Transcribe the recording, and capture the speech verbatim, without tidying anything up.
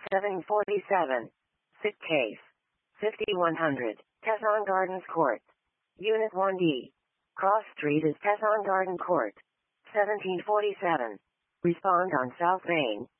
seven forty-seven. Sick case. fifty-one hundred. Tesson Gardens Court. Unit one D. Cross Street is Tesson Garden Court. seventeen forty-seven. Respond on South Main.